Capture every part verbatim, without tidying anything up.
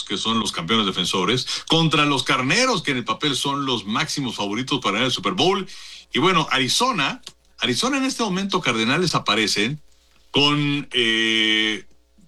que son los campeones defensores, contra los Carneros, que en el papel son los máximos favoritos para ganar el Super Bowl. Y bueno, Arizona, Arizona en este momento, Cardenales aparecen con eh,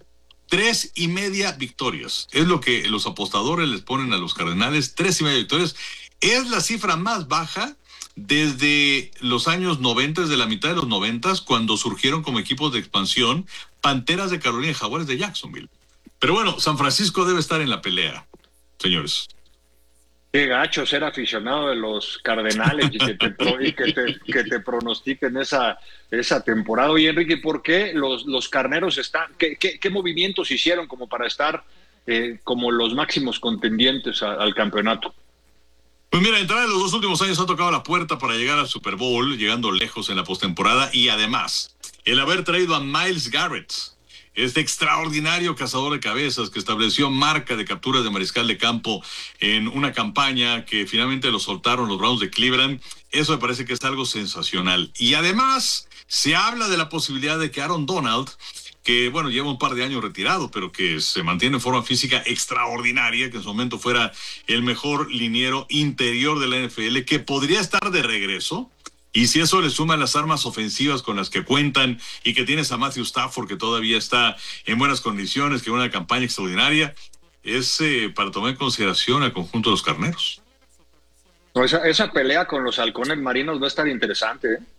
tres y media victorias. Es lo que los apostadores les ponen a los Cardenales, tres y media victorias. Es la cifra más baja desde los años noventa, desde la mitad de los noventas, cuando surgieron como equipos de expansión Panteras de Carolina y Jaguares de Jacksonville. Pero bueno, San Francisco debe estar en la pelea, señores. Qué gacho ser aficionado de los Cardenales y que te, pro, y que te, que te pronostiquen esa, esa temporada. Oye, Enrique, ¿por qué los, los Carneros están? ¿Qué, qué, qué movimientos hicieron como para estar eh, como los máximos contendientes a, al campeonato? Pues mira, entrar en los dos últimos años ha tocado la puerta para llegar al Super Bowl, llegando lejos en la postemporada, y además, el haber traído a Myles Garrett, este extraordinario cazador de cabezas que estableció marca de capturas de mariscal de campo en una campaña que finalmente lo soltaron los Browns de Cleveland, eso me parece que es algo sensacional. Y además, se habla de la posibilidad de que Aaron Donald, que bueno, lleva un par de años retirado, pero que se mantiene en forma física extraordinaria, que en su momento fuera el mejor liniero interior de la N F L, que podría estar de regreso. Y si eso le suma las armas ofensivas con las que cuentan y que tienes a Matthew Stafford, que todavía está en buenas condiciones, que una campaña extraordinaria, es eh, para tomar en consideración al conjunto de los Carneros. No, esa, esa pelea con los halcones marinos va a estar interesante, ¿eh?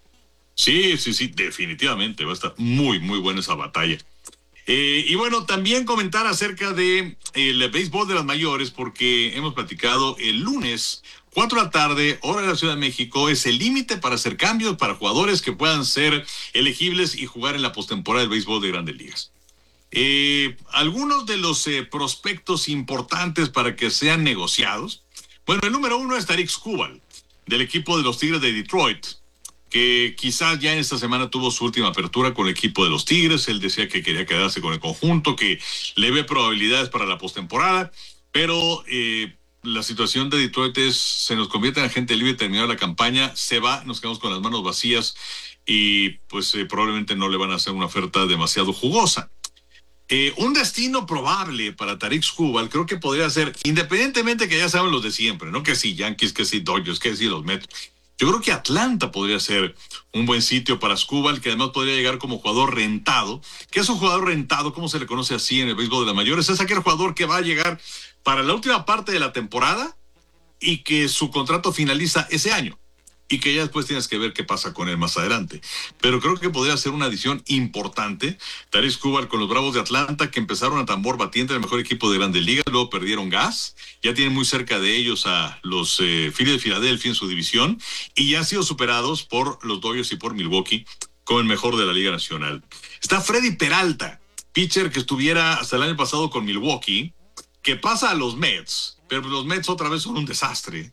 Sí, sí, sí, definitivamente va a estar muy, muy buena esa batalla. Eh, y bueno, también comentar acerca de el béisbol de las mayores, porque hemos platicado el lunes, cuatro de la tarde, hora de la Ciudad de México, es el límite para hacer cambios para jugadores que puedan ser elegibles y jugar en la postemporada del béisbol de Grandes Ligas. Eh, algunos de los eh, prospectos importantes para que sean negociados. Bueno, el número uno es Tarik Skubal, del equipo de los Tigres de Detroit, que quizás ya en esta semana tuvo su última apertura con el equipo de los Tigres. Él decía que quería quedarse con el conjunto, que le ve probabilidades para la postemporada, pero eh, la situación de Detroit es, se nos convierte en agente libre, terminar la campaña, se va, nos quedamos con las manos vacías y pues eh, probablemente no le van a hacer una oferta demasiado jugosa. Eh, un destino probable para Tarik Skubal creo que podría ser, independientemente que ya saben los de siempre, ¿no? Que si Yankees, que si Dodgers, que si los Mets. Yo creo que Atlanta podría ser un buen sitio para Skubal, que además podría llegar como jugador rentado. ¿Qué es un jugador rentado? ¿Cómo se le conoce así en el béisbol de las mayores? Es aquel jugador que va a llegar para la última parte de la temporada y que su contrato finaliza ese año y que ya después tienes que ver qué pasa con él más adelante. Pero creo que podría ser una adición importante. Tarik Skubal con los Bravos de Atlanta, que empezaron a tambor batiente, el mejor equipo de Grandes Ligas, luego perdieron gas, ya tienen muy cerca de ellos a los eh, Phillies de Filadelfia en su división, y ya han sido superados por los Dodgers y por Milwaukee como el mejor de la Liga Nacional. Está Freddy Peralta, pitcher que estuviera hasta el año pasado con Milwaukee, que pasa a los Mets, pero los Mets otra vez son un desastre,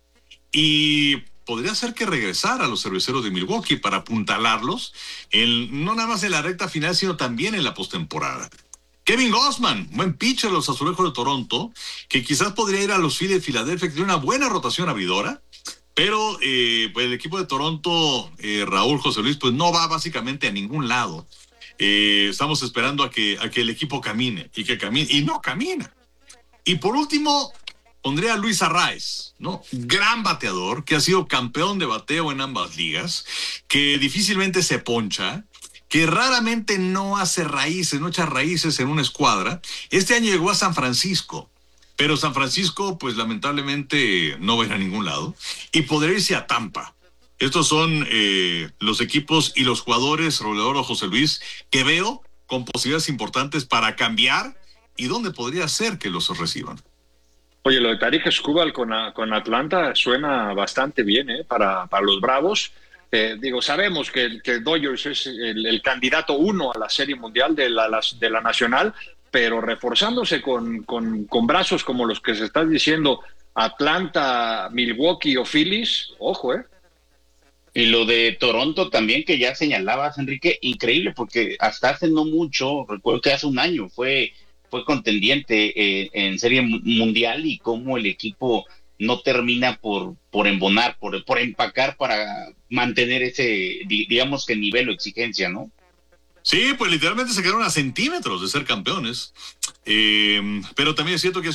y podría ser que regresara a los cerveceros de Milwaukee para apuntalarlos, en, no nada más en la recta final, sino también en la postemporada. Kevin Gausman, buen pitcher de los Azulejos de Toronto, que quizás podría ir a los Phillies de Filadelfia, que tiene una buena rotación abridora, pero eh, pues el equipo de Toronto, eh, Raúl José Luis, pues no va básicamente a ningún lado. Eh, estamos esperando a que, a que el equipo camine, y que camine, y no camina. Y por último, pondría a Luis Arraez, ¿no? Gran bateador, que ha sido campeón de bateo en ambas ligas, que difícilmente se poncha, que raramente no hace raíces, no echa raíces en una escuadra. Este año llegó a San Francisco, pero San Francisco, pues lamentablemente no va a ir a ningún lado, y podría irse a Tampa. Estos son eh, los equipos y los jugadores, Roledor o José Luis, que veo con posibilidades importantes para cambiar y dónde podría ser que los reciban. Oye, lo de Tarik Skubal con, con Atlanta suena bastante bien, ¿eh? Para, para los Bravos. Eh, digo, sabemos que, que Dodgers es el, el candidato uno a la Serie Mundial de la, la, de la Nacional, pero reforzándose con, con, con brazos como los que se están diciendo Atlanta, Milwaukee o Phillies, ojo, ¿eh? Y lo de Toronto también, que ya señalabas, Enrique, increíble, porque hasta hace no mucho, recuerdo que hace un año fue... fue contendiente eh, en Serie Mundial, y cómo el equipo no termina por, por embonar, por, por empacar para mantener ese, digamos que nivel o exigencia, ¿no? Sí, pues literalmente se quedaron a centímetros de ser campeones, eh, pero también es cierto que es